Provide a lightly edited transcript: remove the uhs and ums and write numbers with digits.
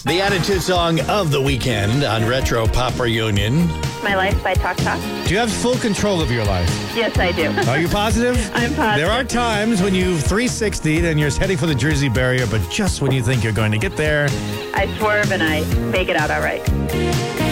The Attitude Song of the Weekend on Retro Pop Reunion. My Life by Talk Talk. Do you have full control of your life? Yes, I do. Are you positive? I'm positive. There are times when you've 360'd and you're heading for the Jersey barrier, but just when you think you're going to get there, I swerve and I make it out all right.